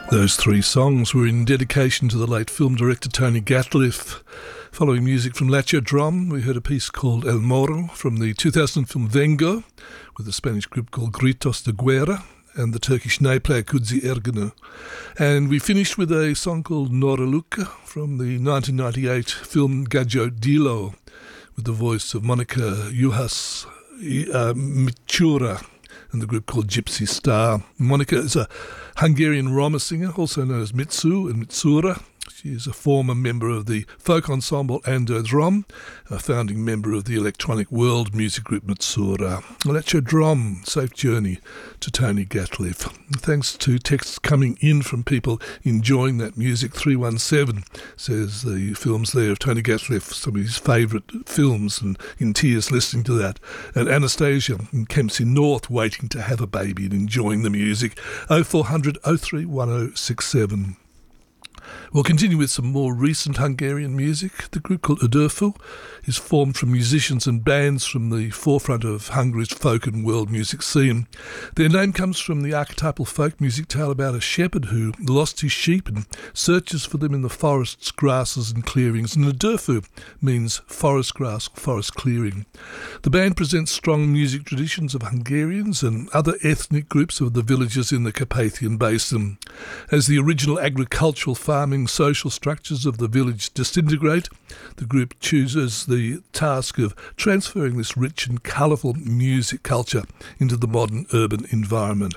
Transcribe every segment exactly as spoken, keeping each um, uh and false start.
Those three songs were in dedication to the late film director Tony Gatliff. Following music from Lacho Drum, we heard a piece called El Moro from the two thousand film Vengo, with the Spanish group called Gritos de Guerra, and the Turkish nail player Kudzi Ergene. And we finished with a song called Nora Luca from the nineteen ninety-eight film Gaggio Dilo, with the voice of Monica Juhas uh, Mitura, and the group called Gypsy Star. Monica is a Hungarian Roma singer, also known as Mitsu and Mitsura. She is a former member of the folk ensemble Ando Drom, a founding member of the electronic world music group Mitsura. Well, that's your drum. Safe journey to Tony Gatliff. Thanks to texts coming in from people enjoying that music. three one seven says the films there of Tony Gatliff, some of his favourite films, and in tears listening to that. And Anastasia in Kempsey North waiting to have a baby and enjoying the music. oh four hundred oh three one oh six seven. We'll continue with some more recent Hungarian music. The group called Ödörfő is formed from musicians and bands from the forefront of Hungary's folk and world music scene. Their name comes from the archetypal folk music tale about a shepherd who lost his sheep and searches for them in the forests, grasses and clearings. And Ödörfő means forest grass or forest clearing. The band presents strong music traditions of Hungarians and other ethnic groups of the villages in the Carpathian Basin. As the original agricultural farming social structures of the village disintegrate, the group chooses the task of transferring this rich and colourful music culture into the modern urban environment.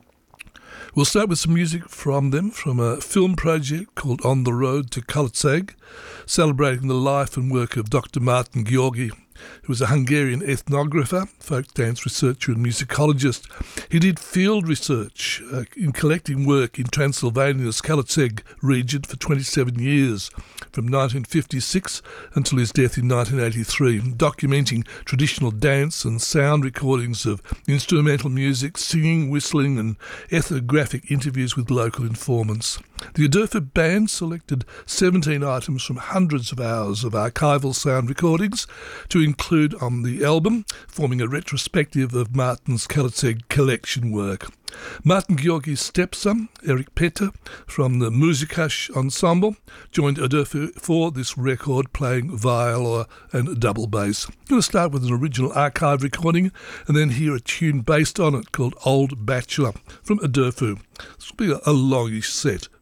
We'll start with some music from them, from a film project called On the Road to Kalocság, celebrating the life and work of Doctor Martin Gheorghi, who was a Hungarian ethnographer, folk dance researcher and musicologist. He did field research uh, in collecting work in Transylvania's Kalocság region for twenty-seven years, from nineteen fifty-six until his death in nineteen eighty-three, documenting traditional dance and sound recordings of instrumental music, singing, whistling and ethnographic interviews with local informants. The Ödörfő band selected seventeen items from hundreds of hours of archival sound recordings to include on the album, forming a retrospective of Martin's Kalocság collection work. Martin Gheorghi's stepson, Eric Petter, from the Muzikás ensemble, joined Ödörfő for this record, playing viola and double bass. I'm going to start with an original archive recording and then hear a tune based on it called Old Bachelor from Ödörfő. This will be a, a longish set.